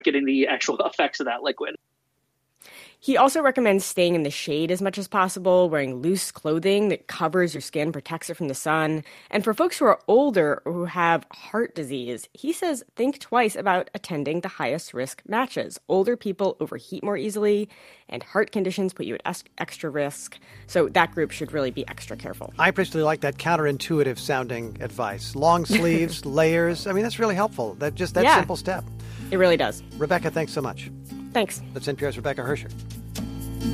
getting the actual effects of that liquid. He also recommends staying in the shade as much as possible, wearing loose clothing that covers your skin, protects it from the sun. And for folks who are older or who have heart disease, he says think twice about attending the highest risk matches. Older people overheat more easily, and heart conditions put you at extra risk. So that group should really be extra careful. I particularly like that counterintuitive sounding advice. Long sleeves, layers. I mean, that's really helpful. That simple step. It really does. Rebecca, thanks so much. Thanks. That's NPR's Rebecca Hersher.